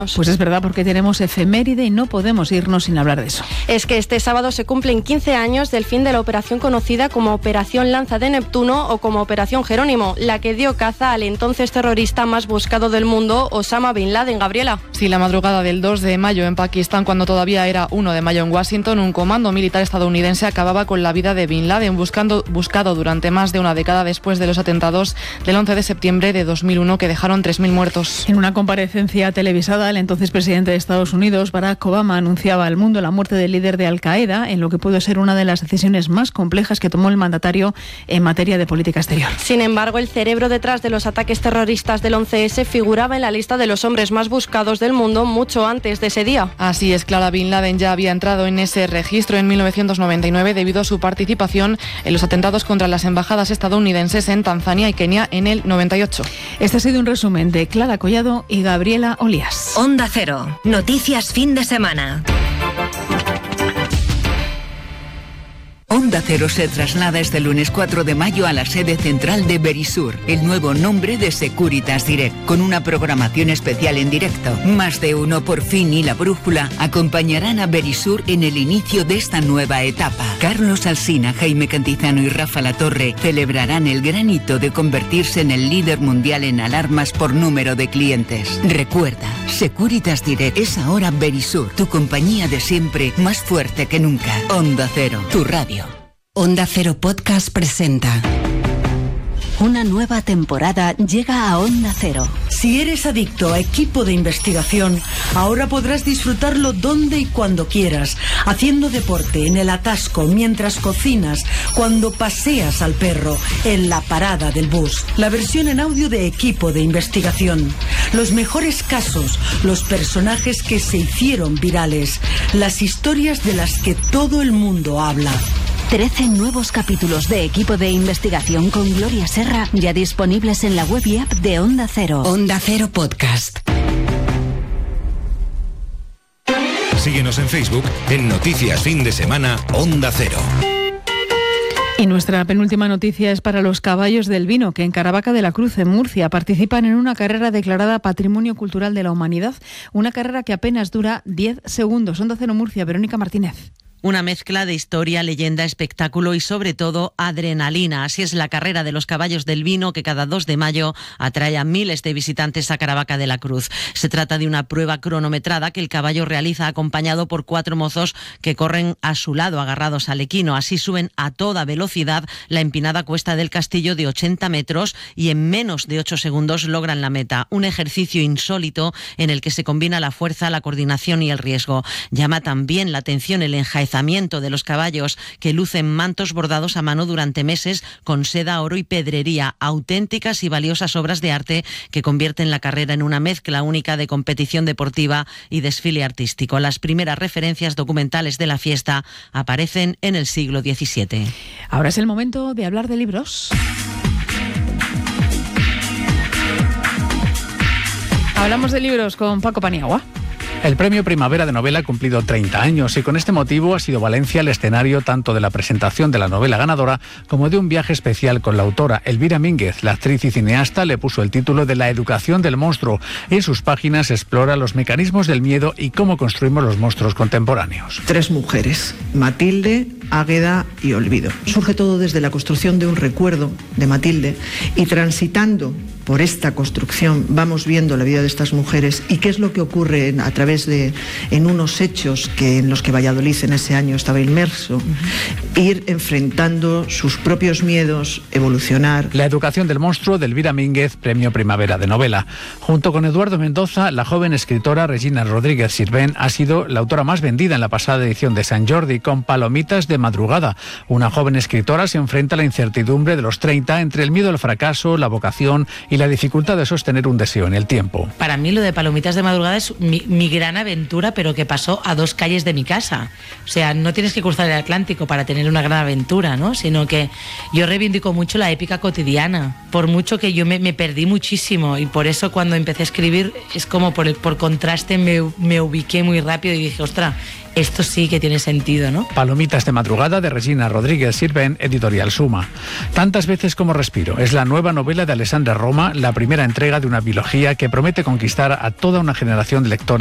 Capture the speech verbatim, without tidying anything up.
Pues es verdad, porque tenemos efeméride y no podemos irnos sin hablar de eso. Es que este sábado se cumplen quince años del fin de la operación conocida como Operación Lanza de Neptuno o como Operación Jerónimo, la que dio caza al entonces terrorista más buscado del mundo, Osama Bin Laden. Gabriela. Sí, la madrugada del dos de mayo en Pakistán, cuando todavía era uno de mayo en Washington, un comando militar estadounidense acababa con la vida de Bin Laden, buscando, buscado durante más de una década después de los atentados del once de septiembre de dos mil uno que dejaron tres mil muertos. En una comparecencia televisada, el entonces presidente de Estados Unidos, Barack Obama, anunciaba al mundo la muerte del líder de Al-Qaeda, en lo que pudo ser una de las decisiones más complejas que tomó el mandatario en materia de política exterior. Sin embargo, el cerebro detrás de los ataques terroristas del once ese figuraba en la lista de los hombres más buscados del mundo mucho antes de ese día. Así es, Clara. Bin Laden ya había entrado en ese registro en mil novecientos noventa y nueve debido a su participación en los atentados contra las embajadas estadounidenses en Tanzania y Kenia en el noventa y ocho. Este ha sido un resumen de Clara Collado y Gabriela Olías. Onda Cero. Noticias fin de semana. Onda Cero se traslada este lunes cuatro de mayo a la sede central de Verisur, el nuevo nombre de Securitas Direct, con una programación especial en directo. Más de uno por fin y La Brújula acompañarán a Verisur en el inicio de esta nueva etapa. Carlos Alsina, Jaime Cantizano y Rafa Latorre celebrarán el gran hito de convertirse en el líder mundial en alarmas por número de clientes. Recuerda, Securitas Direct es ahora Verisur, tu compañía de siempre, más fuerte que nunca. Onda Cero, tu radio. Onda Cero Podcast presenta. Una nueva temporada llega a Onda Cero. Si eres adicto a equipo de investigación, ahora podrás disfrutarlo donde y cuando quieras, haciendo deporte, en el atasco, mientras cocinas, cuando paseas al perro, en la parada del bus. La versión en audio de equipo de investigación. Los mejores casos, los personajes que se hicieron virales, las historias de las que todo el mundo habla. trece nuevos capítulos de equipo de investigación con Gloria Serra ya disponibles en la web y app de Onda Cero. Onda Cero Podcast. Síguenos en Facebook en Noticias Fin de Semana Onda Cero. Y nuestra penúltima noticia es para los caballos del vino, que en Caravaca de la Cruz, en Murcia, participan en una carrera declarada Patrimonio Cultural de la Humanidad. Una carrera que apenas dura diez segundos. Onda Cero Murcia, Verónica Martínez. Una mezcla de historia, leyenda, espectáculo y sobre todo adrenalina. Así es la carrera de los caballos del vino, que cada dos de mayo atrae a miles de visitantes a Caravaca de la Cruz. Se trata de una prueba cronometrada que el caballo realiza acompañado por cuatro mozos que corren a su lado agarrados al equino. Así suben a toda velocidad la empinada cuesta del castillo de ochenta metros y en menos de ocho segundos logran la meta. Un ejercicio insólito en el que se combina la fuerza, la coordinación y el riesgo. Llama también la atención el enjaezamiento de los caballos, que lucen mantos bordados a mano durante meses con seda, oro y pedrería, auténticas y valiosas obras de arte que convierten la carrera en una mezcla única de competición deportiva y desfile artístico. Las primeras referencias documentales de la fiesta aparecen en el siglo diecisiete. Ahora es el momento de hablar de libros. Hablamos de libros con Paco Paniagua. El Premio Primavera de Novela ha cumplido treinta años y con este motivo ha sido Valencia el escenario tanto de la presentación de la novela ganadora como de un viaje especial con la autora. Elvira Mínguez, la actriz y cineasta, le puso el título de La educación del monstruo y en sus páginas explora los mecanismos del miedo y cómo construimos los monstruos contemporáneos. Tres mujeres, Matilde, Águeda y Olvido. Surge todo desde la construcción de un recuerdo de Matilde y transitando por esta construcción vamos viendo la vida de estas mujeres y qué es lo que ocurre en, a través de en unos hechos que en los que Valladolid en ese año estaba inmerso, uh-huh. ir enfrentando sus propios miedos, evolucionar. La educación del monstruo de Elvira Mínguez, Premio Primavera de Novela. Junto con Eduardo Mendoza, la joven escritora Regina Rodríguez Sirvent ha sido la autora más vendida en la pasada edición de Sant Jordi, con Palomitas de madrugada. Una joven escritora se enfrenta a la incertidumbre de los treinta entre el miedo al fracaso, la vocación y la dificultad de sostener un deseo en el tiempo. Para mí lo de Palomitas de madrugada es mi, mi gran aventura, pero que pasó a dos calles de mi casa. O sea, no tienes que cruzar el Atlántico para tener una gran aventura, ¿no? Sino que yo reivindico mucho la épica cotidiana, por mucho que yo me, me perdí muchísimo y por eso cuando empecé a escribir es como por, el, por contraste me, me ubiqué muy rápido y dije, ostras, esto sí que tiene sentido, ¿no? Palomitas de madrugada de Regina Rodríguez Sirven, editorial Suma. Tantas veces como respiro es la nueva novela de Alessandra Roma, la primera entrega de una biología que promete conquistar a toda una generación de lectores